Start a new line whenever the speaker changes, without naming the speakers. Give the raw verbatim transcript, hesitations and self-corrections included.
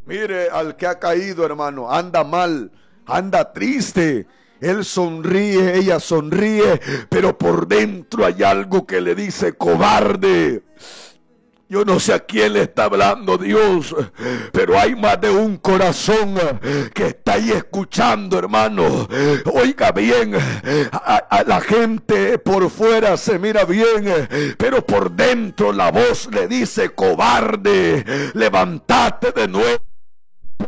Mire al que ha caído, hermano, anda mal, anda triste. Él sonríe, ella sonríe, pero por dentro hay algo que le dice cobarde. Yo no sé a quién le está hablando Dios, pero hay más de un corazón que está ahí escuchando, hermano. Oiga bien, a, a la gente por fuera se mira bien, pero por dentro la voz le dice cobarde, levántate de nuevo.